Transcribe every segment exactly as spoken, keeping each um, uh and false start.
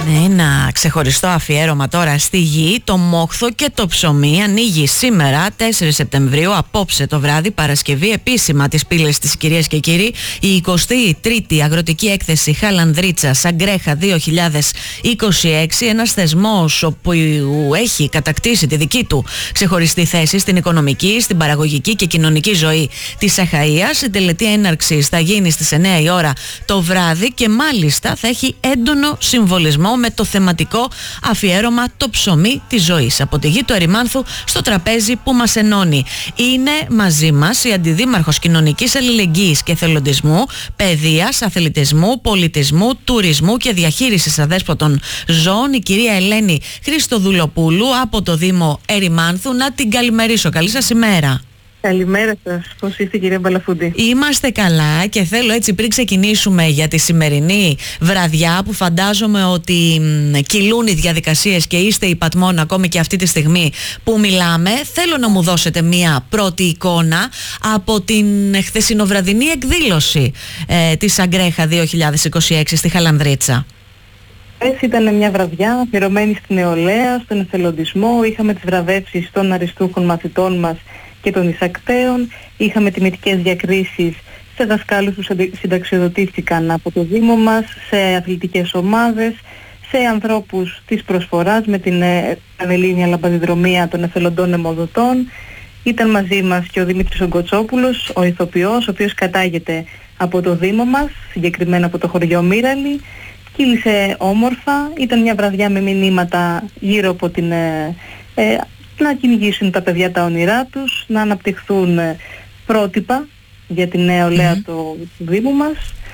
Ένα ξεχωριστό αφιέρωμα τώρα στη γη. Το μόχθο και το ψωμί ανοίγει σήμερα τέσσερις Σεπτεμβρίου, απόψε το βράδυ, Παρασκευή, επίσημα τις πύλες της, κυρίες και κύριοι, η εικοστή τρίτη αγροτική έκθεση Χαλανδρίτσας Αγκρέχα δύο χιλιάδες είκοσι έξι. Ένας θεσμός που έχει κατακτήσει τη δική του ξεχωριστή θέση στην οικονομική, στην παραγωγική και κοινωνική ζωή της Αχαΐας. Η τελετή έναρξης θα γίνει στις εννιά η ώρα το βράδυ και μάλιστα θα έχει έντονο συμβολισμό με το θεματικό αφιέρωμα «Το ψωμί της ζωής». Από τη γη του Ερημάνθου στο τραπέζι που μας ενώνει. Είναι μαζί μας η Αντιδήμαρχος Κοινωνικής Αλληλεγγύης και Εθελοντισμού, Παιδείας, Αθλητισμού, Πολιτισμού, Τουρισμού και Διαχείρισης Αδέσποτων Ζώων, η κυρία Ελένη Χριστοδουλοπούλου από το Δήμο Ερημάνθου. Να την καλημερίσω. Καλή σας ημέρα. Καλημέρα σας. Πώς είστε, κυρία Μπαλαφούντη? Είμαστε καλά και θέλω έτσι, πριν ξεκινήσουμε για τη σημερινή βραδιά, που φαντάζομαι ότι μ, κυλούν οι διαδικασίες και είστε υπατμόν ακόμη και αυτή τη στιγμή που μιλάμε, θέλω να μου δώσετε μία πρώτη εικόνα από την χθεσινοβραδινή εκδήλωση ε, της Αγκρέχα δύο χιλιάδες είκοσι έξι στη Χαλανδρίτσα. Έτσι ήταν μια βραδιά αφιερωμένη στην νεολαία, στον εθελοντισμό. Είχαμε τις βραβεύσεις των αριστούχων μαθητών μας και των εισακτέων. Είχαμε τιμητικές διακρίσεις σε δασκάλους που συνταξιοδοτήθηκαν από το Δήμο μας, σε αθλητικές ομάδες, σε ανθρώπους της προσφοράς με την Πανελλήνια Λαμπαδιδρομία των Εθελοντών Αιμοδοτών. Ήταν μαζί μας και ο Δημήτρης Ογκοτσόπουλος, ο ηθοποιός, ο οποίος κατάγεται από το Δήμο μας, συγκεκριμένα από το χωριό Μύραλη. Κύλησε όμορφα, ήταν μια βραδιά με μηνύματα γύρω από την... Ε, ε, να κυνηγήσουν τα παιδιά τα όνειρά τους, να αναπτυχθούν πρότυπα για την νεολαία mm-hmm. του Δήμου μας.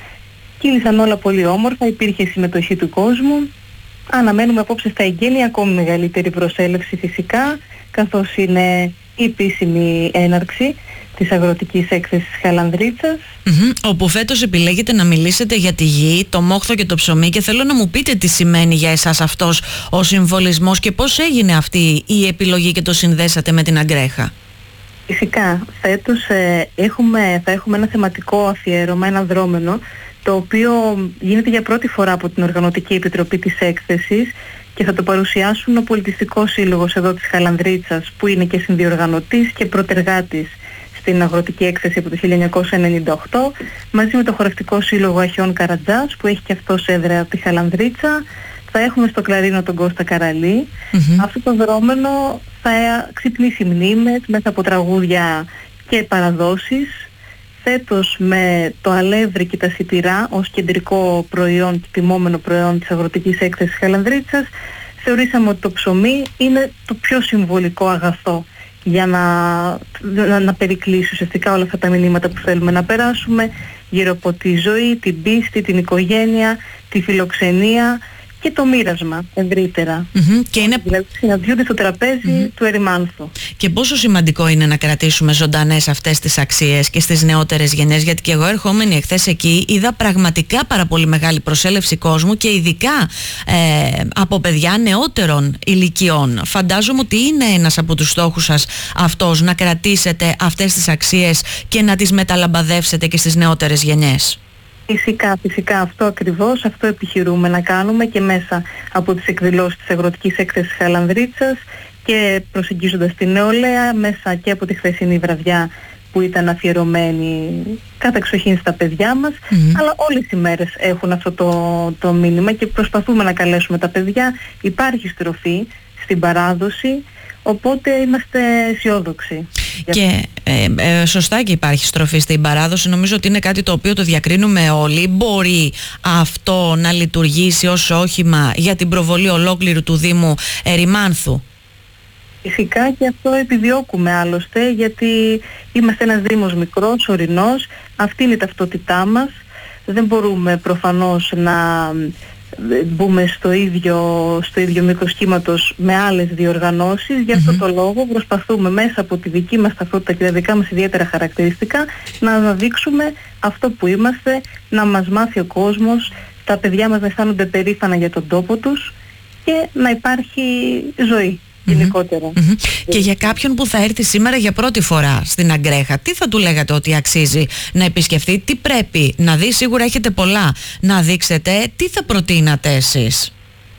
Κύλησαν όλα πολύ όμορφα, υπήρχε συμμετοχή του κόσμου. Αναμένουμε απόψε στα εγγένεια ακόμη μεγαλύτερη προσέλευση φυσικά, καθώς είναι η επίσημη έναρξη της αγροτικής έκθεσης Χαλανδρίτσας. Mm-hmm. Όπου φέτος επιλέγετε να μιλήσετε για τη γη, το μόχθο και το ψωμί, και θέλω να μου πείτε τι σημαίνει για εσάς αυτός ο συμβολισμός και πώς έγινε αυτή η επιλογή και το συνδέσατε με την Αγκρέχα. Φυσικά, φέτος ε, έχουμε, θα έχουμε ένα θεματικό αφιέρωμα, ένα δρόμενο, το οποίο γίνεται για πρώτη φορά από την Οργανωτική Επιτροπή της έκθεσης και θα το παρουσιάσουν ο Πολιτιστικός Σύλλογος εδώ της Χαλανδρίτσας, που είναι και συνδιοργανωτής και προτεργάτης στην αγροτική έκθεση από το χίλια εννιακόσια ενενήντα οκτώ, μαζί με το Χορευτικό Σύλλογο Αχιών Καρατζάς, που έχει και αυτός έδρα από τη Χαλανδρίτσα. Θα έχουμε στο κλαρίνο τον Κώστα Καραλή. Mm-hmm. Αυτό το δρόμενο θα ξυπνήσει μνήμες μέσα από τραγούδια και παραδόσεις. Φέτος με το αλεύρι και τα σιτηρά ως κεντρικό προϊόν και τιμόμενο προϊόν της αγροτικής έκθεσης Χαλανδρίτσας, θεωρήσαμε ότι το ψωμί είναι το πιο συμβολικό αγαθό για να, να, να περικλείσει ουσιαστικά όλα αυτά τα μηνύματα που θέλουμε να περάσουμε γύρω από τη ζωή, την πίστη, την οικογένεια, τη φιλοξενία και το μοίρασμα ευρύτερα. Mm-hmm. Και είναι... Δηλαδή συναντιούνται στο τραπέζι mm-hmm. του Ερημάνθου. Και πόσο σημαντικό είναι να κρατήσουμε ζωντανές αυτές τις αξίες και στις νεότερες γενιές, γιατί και εγώ ερχόμενη εχθές εκεί είδα πραγματικά πάρα πολύ μεγάλη προσέλευση κόσμου και ειδικά ε, από παιδιά νεότερων ηλικιών. Φαντάζομαι ότι είναι ένας από τους στόχους σας αυτός, να κρατήσετε αυτές τις αξίες και να τις μεταλαμπαδεύσετε και στις νεότερες γενιές. Φυσικά, φυσικά αυτό ακριβώς, αυτό επιχειρούμε να κάνουμε και μέσα από τις εκδηλώσεις της αγροτικής έκθεσης Χαλανδρίτσας και προσεγγίζοντας την νεολαία, μέσα και από τη χθεσινή βραδιά που ήταν αφιερωμένη κατεξοχήν στα παιδιά μας, mm-hmm. αλλά όλες οι μέρες έχουν αυτό το, το μήνυμα και προσπαθούμε να καλέσουμε τα παιδιά. Υπάρχει στροφή στην παράδοση, οπότε είμαστε αισιόδοξοι. Και ε, ε, σωστά και υπάρχει στροφή στην παράδοση. Νομίζω ότι είναι κάτι το οποίο το διακρίνουμε όλοι. Μπορεί αυτό να λειτουργήσει ως όχημα για την προβολή ολόκληρου του Δήμου Ερημάνθου? Φυσικά και αυτό επιδιώκουμε άλλωστε, γιατί είμαστε ένας Δήμος μικρός, ορεινός, αυτή είναι η ταυτότητά μας. Δεν μπορούμε προφανώς να μπούμε στο ίδιο, στο ίδιο μήκος κύματος με άλλες διοργανώσεις. Γι' αυτό mm-hmm. το λόγο προσπαθούμε μέσα από τη δική μας ταυτότητα και τα δικά μας ιδιαίτερα χαρακτηριστικά να αναδείξουμε αυτό που είμαστε, να μας μάθει ο κόσμος, τα παιδιά μας να αισθάνονται περήφανα για τον τόπο τους και να υπάρχει ζωή. γενικότερα. Mm-hmm. Και για κάποιον που θα έρθει σήμερα για πρώτη φορά στην Αγκρέχα, τι θα του λέγατε ότι αξίζει να επισκεφτεί, τι πρέπει να δει? Σίγουρα έχετε πολλά να δείξετε. Τι θα προτείνατε εσείς?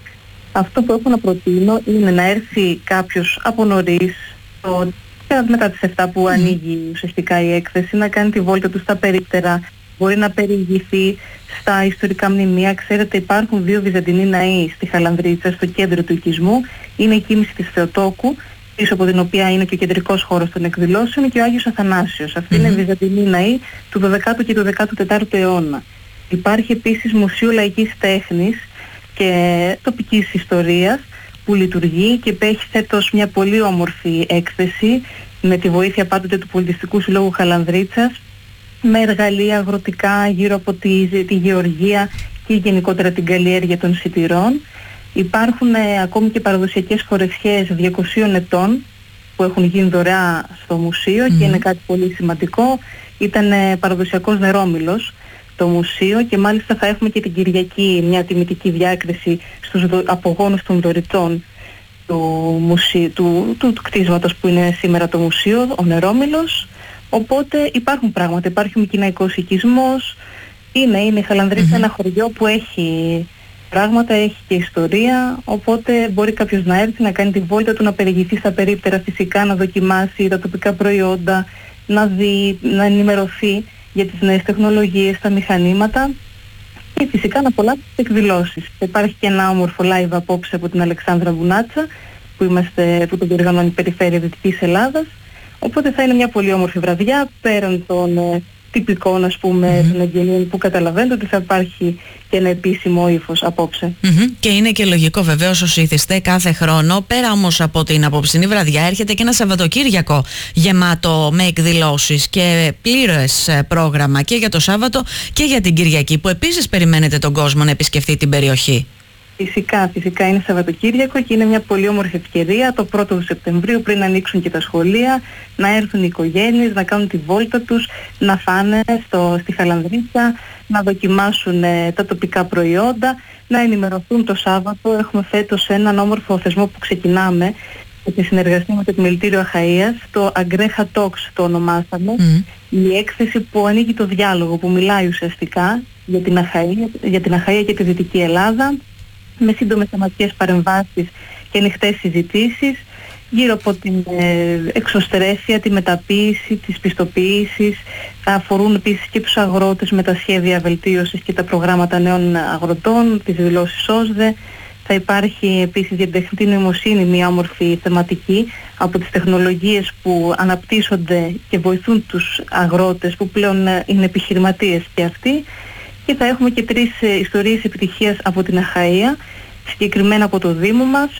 Αυτό που έχω να προτείνω είναι να έρθει κάποιος από νωρίς, το, μετά τις εφτά που mm. ανοίγει ουσιαστικά η έκθεση, να κάνει τη βόλτα του στα περίπτερα, μπορεί να περιηγηθεί στα ιστορικά μνημεία. Ξέρετε, υπάρχουν δύο βυζαντινοί ναοί στη Χαλανδρίτσα, στο κέντρο του οικισμού. Είναι η κοίμηση της Θεοτόκου, πίσω από την οποία είναι και ο κεντρικός χώρος των εκδηλώσεων, και ο Άγιος Αθανάσιος. Αυτή mm-hmm. είναι βυζαντινοί ναοί του δωδεκάτου και του δεκατέταρτου αιώνα. Υπάρχει επίσης Μουσείο Λαϊκής Τέχνης και τοπικής ιστορίας που λειτουργεί και έχει φέτος μια πολύ όμορφη έκθεση με τη βοήθεια πάντοτε του Πολιτιστικού Συλλόγου Χαλανδρίτσας, με εργαλεία αγροτικά γύρω από τη, τη γεωργία και γενικότερα την καλλιέργεια των σιτηρών. Υπάρχουν ε, ακόμη και παραδοσιακές φορεσιές διακοσίων ετών που έχουν γίνει δωρεά στο μουσείο mm-hmm. και είναι κάτι πολύ σημαντικό. Ήταν ε, παραδοσιακός νερόμυλος το μουσείο, και μάλιστα θα έχουμε και την Κυριακή μια τιμητική διάκριση στους δο, απογόνους των δωρητών του, μουσείου, του, του, του κτίσματος που είναι σήμερα το μουσείο, ο νερόμυλος. Οπότε υπάρχουν πράγματα, υπάρχει μικηναϊκός οικισμός, είναι, είναι η Χαλανδρίτσα mm-hmm. ένα χωριό που έχει πράγματα, έχει και ιστορία, οπότε μπορεί κάποιος να έρθει, να κάνει τη βόλτα του, να περιηγηθεί στα περίπτερα φυσικά, να δοκιμάσει τα τοπικά προϊόντα, να δει, να ενημερωθεί για τις νέες τεχνολογίες, τα μηχανήματα και φυσικά να απολαύσει τις εκδηλώσεις. Υπάρχει και ένα όμορφο live απόψε από την Αλεξάνδρα Βουνάτσα που, είμαστε, που το διοργανώνει η Περιφέρεια Δυτικής Ελλάδας. Οπότε θα είναι μια πολύ όμορφη βραδιά, πέραν των ε, τυπικών, ας πούμε, mm-hmm. των εγγενείων που καταλαβαίνετε ότι θα υπάρχει και ένα επίσημο ύφος απόψε. Mm-hmm. Και είναι και λογικό βεβαίως όσοι ήθιστε κάθε χρόνο. Πέρα όμως από την απόψινή βραδιά έρχεται και ένα Σαββατοκύριακο γεμάτο με εκδηλώσεις και πλήρες πρόγραμμα και για το Σάββατο και για την Κυριακή, που επίσης περιμένετε τον κόσμο να επισκεφτεί την περιοχή. Φυσικά, φυσικά είναι Σαββατοκύριακο και είναι μια πολύ όμορφη ευκαιρία το πρώτο του Σεπτεμβρίου, πριν ανοίξουν και τα σχολεία, να έρθουν οι οικογένειες, να κάνουν τη βόλτα τους, να φάνε στο, στη Χαλανδρίτσα, να δοκιμάσουν ε, τα τοπικά προϊόντα, να ενημερωθούν το Σάββατο. Έχουμε φέτος έναν όμορφο θεσμό που ξεκινάμε με τη συνεργασία με το Επιμελητήριο Αχαΐας, το Αγκρέχα Talks το ονομάσαμε, mm. η έκθεση που ανοίγει το διάλογο, που μιλάει ουσιαστικά για την Αχαΐα, για την Αχαΐα και τη Δυτική Ελλάδα, με σύντομες θεματικές παρεμβάσεις και ανοιχτές συζητήσεις γύρω από την ε, εξωστρέφεια, τη μεταποίηση, τις πιστοποίησεις. Θα αφορούν επίσης και τους αγρότες με τα σχέδια βελτίωσης και τα προγράμματα νέων αγροτών, τις δηλώσεις ΩΣΔΕ. Θα υπάρχει επίσης για την τεχνητή νοημοσύνη μια όμορφη θεματική από τις τεχνολογίες που αναπτύσσονται και βοηθούν τους αγρότες που πλέον είναι επιχειρηματίες και αυτοί. Και θα έχουμε και τρεις ε, ιστορίες επιτυχίας από την Αχαΐα, συγκεκριμένα από το Δήμο μας,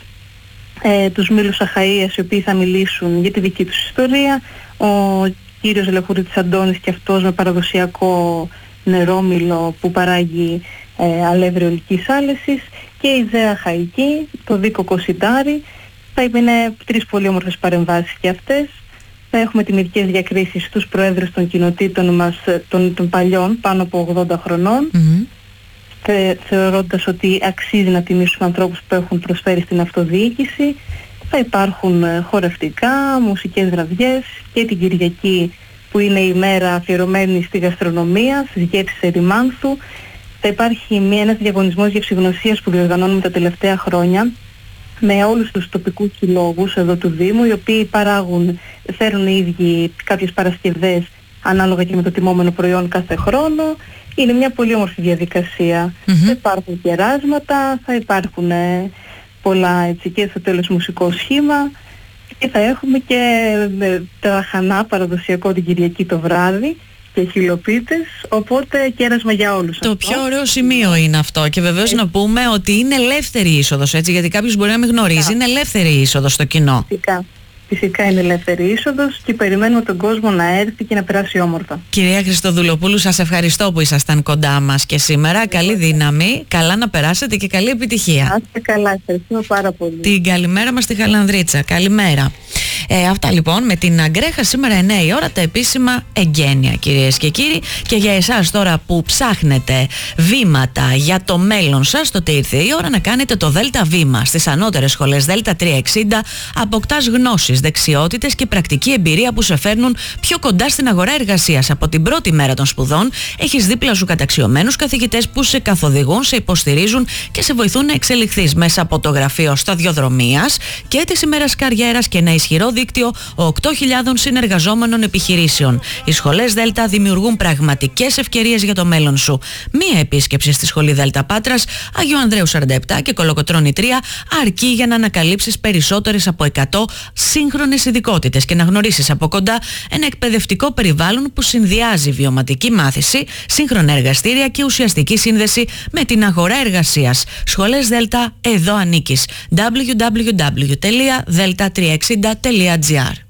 ε, τους Μήλους Αχαΐας, οι οποίοι θα μιλήσουν για τη δική τους ιστορία, ο κύριος Ελεχουρίτης Αντώνης και αυτός με παραδοσιακό νερόμυλο που παράγει ε, αλεύρι ολικής άλεσης, και η Ιδέα Αχαϊκή, το Δίκο Κοσιτάρι. Θα είναι τρεις πολύ όμορφες παρεμβάσεις και αυτές. Θα έχουμε τιμητικές διακρίσεις στους προέδρους των κοινοτήτων μας, των, των παλιών, πάνω από ογδόντα χρονών, mm-hmm. θε, θεωρώντας ότι αξίζει να τιμήσουμε ανθρώπους που έχουν προσφέρει στην αυτοδιοίκηση. Θα υπάρχουν χορευτικά, μουσικές βραδιές και την Κυριακή, που είναι η μέρα αφιερωμένη στη γαστρονομία, στις γεύσεις ερημάνθου. Θα υπάρχει μια, ένας διαγωνισμός γευσηγνωσίας που διοργανώνουμε τα τελευταία χρόνια, με όλους τους τοπικούς συλλόγους εδώ του Δήμου, οι οποίοι παράγουν, φέρουν οι ίδιοι κάποιες παρασκευές ανάλογα και με το τιμόμενο προϊόν κάθε χρόνο. Είναι μια πολύ όμορφη διαδικασία. Mm-hmm. Θα υπάρχουν κεράσματα, θα υπάρχουν ε, πολλά έτσι, και στο τέλος μουσικό σχήμα, και θα έχουμε και ε, τα χανά παραδοσιακό την Κυριακή το βράδυ και χιλοπίτες, οπότε κέρασμα για όλους. Το αυτό. πιο ωραίο σημείο είναι αυτό, και βεβαίως ε... να πούμε ότι είναι ελεύθερη είσοδος, έτσι, γιατί κάποιος μπορεί να μην γνωρίζει. Φυσικά. Είναι ελεύθερη είσοδος στο κοινό. Φυσικά. Φυσικά είναι ελεύθερη είσοδος και περιμένουμε τον κόσμο να έρθει και να περάσει όμορφα. Κυρία Χριστοδουλοπούλου, σας ευχαριστώ που ήσασταν κοντά μας και σήμερα. Καλή δύναμη, καλά να περάσετε και καλή επιτυχία. Άστε καλά, ευχαριστούμε πάρα πολύ. Την καλημέρα μας στη Χαλανδρίτσα. Καλημέρα. Ε, αυτά λοιπόν με την Αγκρέχα σήμερα εννιά η ώρα τα επίσημα εγγένεια, κυρίες και κύριοι. Και για εσάς τώρα που ψάχνετε βήματα για το μέλλον σας, τότε ήρθε η ώρα να κάνετε το ΔΕΛΤΑ βήμα. Στις ανώτερες σχολές ΔΕΛΤΑ τριακόσια εξήντα αποκτάς γνώσεις, δεξιότητες και πρακτική εμπειρία που σε φέρνουν πιο κοντά στην αγορά εργασίας. Από την πρώτη μέρα των σπουδών έχεις δίπλα σου καταξιωμένους καθηγητές που σε καθοδηγούν, σε υποστηρίζουν και σε βοηθούν να εξελιχθείς μέσα από το γραφείο σταδιοδρομίας και της ημέρας καριέρας και ένα ισχυρό δίκτυο οκτώ χιλιάδων συνεργαζόμενων επιχειρήσεων. Οι σχολές ΔΕΛΤΑ δημιουργούν πραγματικές ευκαιρίες για το μέλλον σου. Μία επίσκεψη στη σχολή ΔΕΛΤΑ Πάτρας, Αγίου Ανδρέου σαράντα επτά και Κολοκοτρώνη τρία αρκεί για να ανακαλύψεις περισσότερες από εκατό σύγχρονες ειδικότητες και να γνωρίσεις από κοντά ένα εκπαιδευτικό περιβάλλον που συνδυάζει βιωματική μάθηση, σύγχρονα εργαστήρια και ουσιαστική σύνδεση με την αγορά εργασίας. Σχολές ΔΕΛΤΑ, εδώ ανήκεις. double-u double-u double-u τελεία delta τριακόσια εξήντα τελεία gr